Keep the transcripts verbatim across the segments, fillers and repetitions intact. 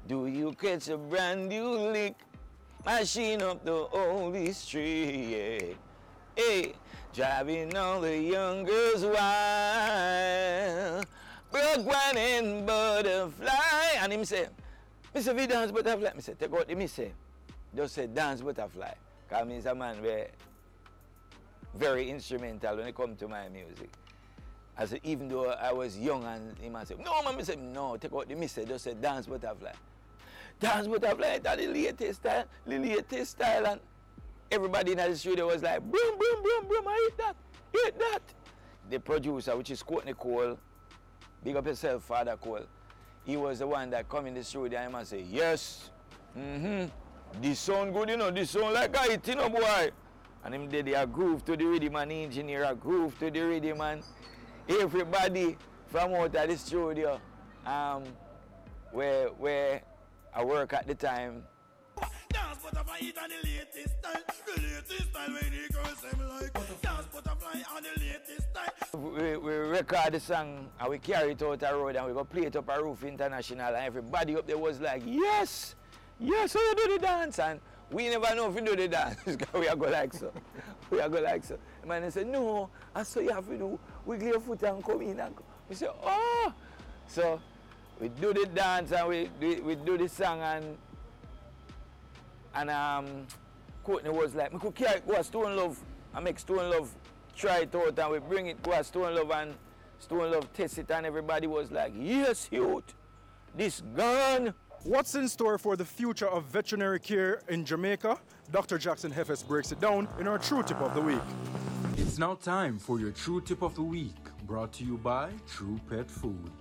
Do you catch a brand new lick? Machine up the old street, yeah. Hey, driving all the young girls wild. Broke one and butterfly. And him say, Mister V dance butterfly. I say, take out the me say. Just say dance butterfly. Because I'm a man where very instrumental when it comes to my music. I said, even though I was young and he might say, no, man, I said, no, take out the me say, just say dance butterfly. Dance butterfly, that's the latest style, the latest style. And everybody in the studio was like, boom, boom, boom, boom, I hate that, hate that. The producer, which is Courtney Cole, big up yourself, Father Cole, he was the one that come in the studio and say, yes, mm-hmm, this sound good, you know, this sound like I hit, you know, boy. And him did a groove to the rhythm and the engineer a groove to the rhythm and everybody from out of the studio um, where, where I work at the time. Dance butterfly on the latest style, the latest style when the girls them like. Dance butterfly on the latest style. We, we record the song and we carry it out the road and we go play it up a Roof International and everybody up there was like, yes, yes, so you do the dance. And we never know if you do the dance because we are go like so. We are go like so. The man said, no, I saw you have to do wiggle your foot and come in and come. We say, oh. So we do the dance and we, we, we do the song and and um, Courtney was like, we could carry it, go to Stone Love and make Stone Love try it out and we bring it, go to Stone Love and Stone Love test it and everybody was like, yes, youth, this gun. What's in store for the future of veterinary care in Jamaica? Doctor Jackson Hefes breaks it down in our True Tip of the Week. It's now time for your True Tip of the Week, brought to you by True Pet Food.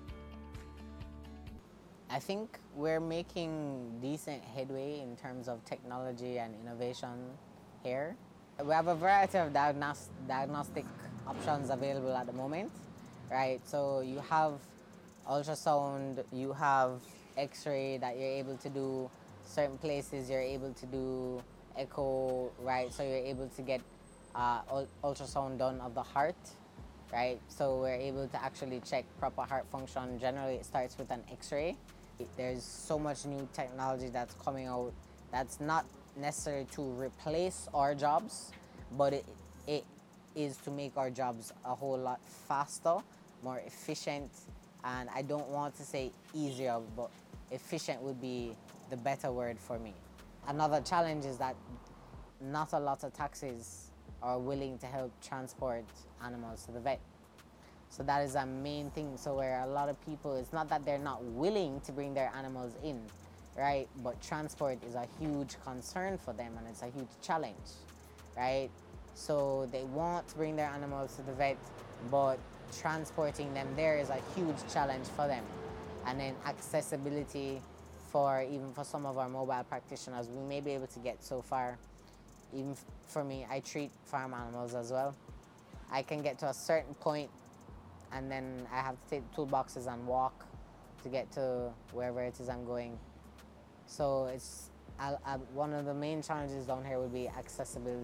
I think we're making decent headway in terms of technology and innovation here. We have a variety of diagnos- diagnostic options available at the moment, right? So you have ultrasound, you have X-ray that you're able to do. Certain places you're able to do echo, right? So you're able to get uh, ultrasound done of the heart, right? So we're able to actually check proper heart function. Generally, it starts with an X-ray. There's so much new technology that's coming out that's not necessary to replace our jobs, but it, it is to make our jobs a whole lot faster, more efficient, and I don't want to say easier, but efficient would be the better word for me. Another challenge is that not a lot of taxis are willing to help transport animals to the vet. So that is a main thing. So where a lot of people, it's not that they're not willing to bring their animals in, right? But transport is a huge concern for them and it's a huge challenge, right? So they want to bring their animals to the vet, but transporting them there is a huge challenge for them. And then accessibility for even for some of our mobile practitioners, we may be able to get so far. Even for me, I treat farm animals as well. I can get to a certain point and then I have to take toolboxes and walk to get to wherever it is I'm going. So it's I, I, one of the main challenges down here would be accessibility.